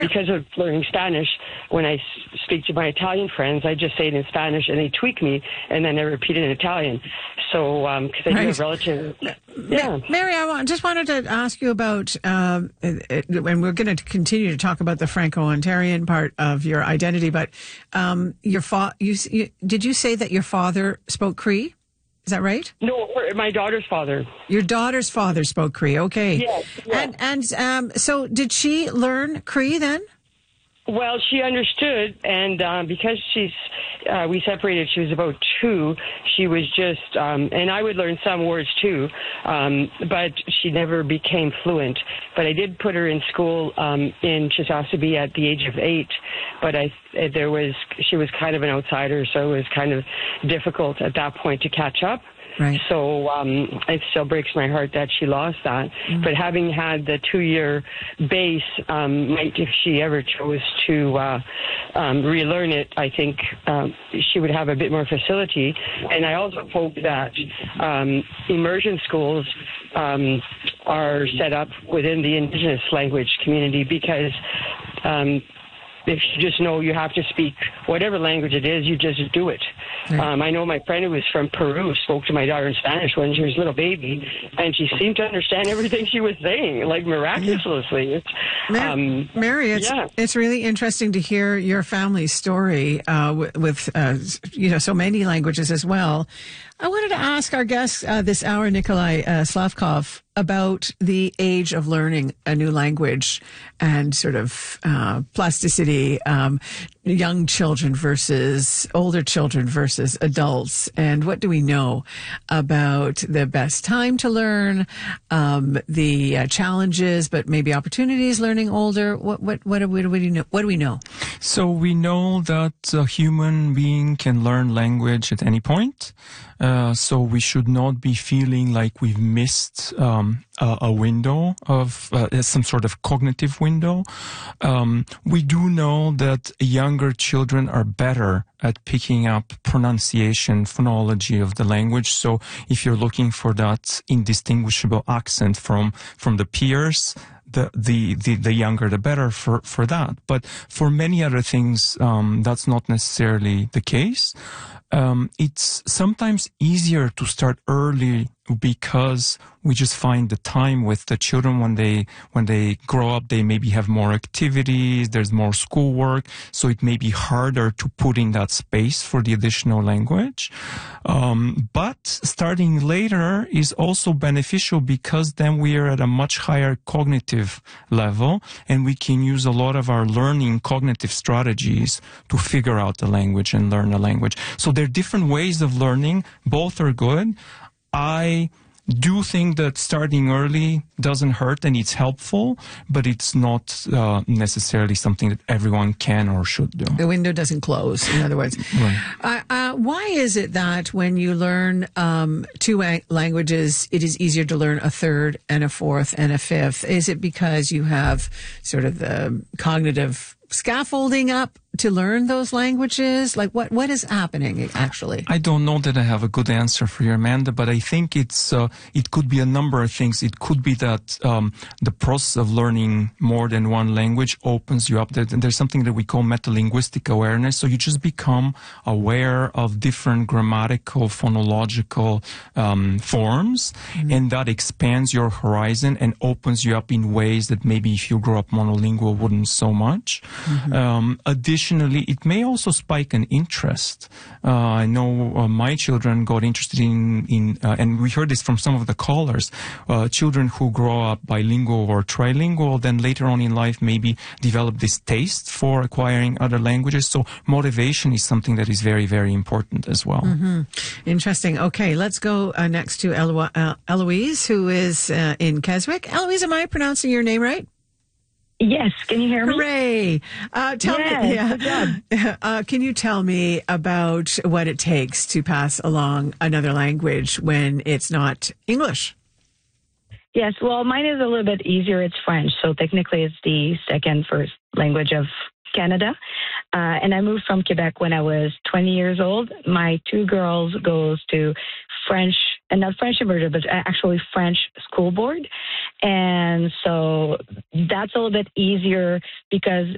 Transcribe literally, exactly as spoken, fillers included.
because of learning Spanish, when I speak to my Italian friends, I just say it in Spanish and they tweak me, and then I repeat it in Italian. So, because um, I right. do have relatives. Yeah. Mary, I want, just wanted to ask you about, um, and we're going to continue to talk about the Franco-Ontarian part of your identity, but um, your fa- you, you, did you say that your father spoke Cree? Is that right? No, my daughter's father. Your daughter's father spoke Cree. Okay. Yes. yes. And and um, so did she learn Cree then? Well, she understood, and um, because she's uh, we separated, she was about two. She was just, um, and I would learn some words too, um, but she never became fluent. But I did put her in school um, in Chisasabi at the age of eight. But I there was she was kind of an outsider, so it was kind of difficult at that point to catch up. Right. So um, it still breaks my heart that she lost that. Mm-hmm. But having had the two-year base, um, might, if she ever chose to uh, um, relearn it, I think um, she would have a bit more facility. And I also hope that um, immersion schools um, are set up within the Indigenous language community, because um, if you just know you have to speak whatever language it is, you just do it. Right. Um, I know my friend who was from Peru spoke to my daughter in Spanish when she was a little baby, and she seemed to understand everything she was saying, like miraculously. Mar- um, Mary, it's, yeah. it's really interesting to hear your family's story uh, with, with uh, you know, so many languages as well. I wanted to ask our guest uh, this hour, Nikolai uh, Slavkov, about the age of learning a new language and sort of uh, plasticity, um, young children versus older children versus adults. And what do we know about the best time to learn, um, the uh, challenges, but maybe opportunities learning older? What, what, what, do we, what, do we know? what do we know? So we know that a human being can learn language at any point. Uh, so we should not be feeling like we've missed um, a, a window of uh, some sort of cognitive window. Um, we do know that younger children are better at picking up pronunciation, phonology of the language. So if you're looking for that indistinguishable accent from from the peers, The, the, the, the younger, the better for, for that. But for many other things, um, that's not necessarily the case. Um, it's sometimes easier to start early because we just find the time with the children when they, when they grow up, they maybe have more activities, there's more schoolwork, so it may be harder to put in that space for the additional language. Um, but starting later is also beneficial because then we are at a much higher cognitive level and we can use a lot of our learning cognitive strategies to figure out the language and learn the language. So there are different ways of learning. Both are good. I do think that starting early doesn't hurt and it's helpful, but it's not uh, necessarily something that everyone can or should do. The window doesn't close, in other words. Right. Uh, uh, why is it that when you learn um, two a- languages, it is easier to learn a third and a fourth and a fifth? Is it because you have sort of the cognitive scaffolding up to learn those languages? Like what, what is happening actually? I don't know that I have a good answer for you, Amanda, but I think it's, uh, it could be a number of things. It could be that, um, the process of learning more than one language opens you up. There, there's something that we call metalinguistic awareness. So you just become aware of different grammatical, phonological, um, forms, mm-hmm. and that expands your horizon and opens you up in ways that maybe if you grew up monolingual wouldn't so much. Mm-hmm. Um, additionally, it may also spike an interest. Uh, I know uh, my children got interested in, in uh, and we heard this from some of the callers, uh, children who grow up bilingual or trilingual, then later on in life maybe develop this taste for acquiring other languages. So motivation is something that is very, very important as well. Mm-hmm. Interesting. Okay, let's go uh, next to Elo- uh, Eloise, who is uh, in Keswick. Eloise, am I pronouncing your name right? Yes, can you hear me? Hooray! Uh, tell yes, me, yeah. Good job. Uh, can you tell me about what it takes to pass along another language when it's not English? Yes, well, mine is a little bit easier. It's French, so technically it's the second first language of Canada. Uh, and I moved from Quebec when I was twenty years old. My two girls goes to French, and not French immersion, but actually French school board. And so that's a little bit easier because